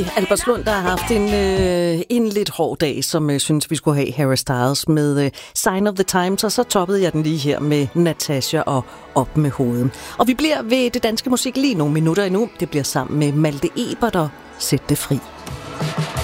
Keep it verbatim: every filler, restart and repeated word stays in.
Albertslund, der har haft en, øh, en lidt hård dag, som øh, synes, vi skulle have Harry Styles med øh, Sign of the Times, og så toppede jeg den lige her med Natasha og Op med hovedet. Og vi bliver ved det danske musik lige nogle minutter endnu. Det bliver sammen med Malte Ebert og Sæt det fri.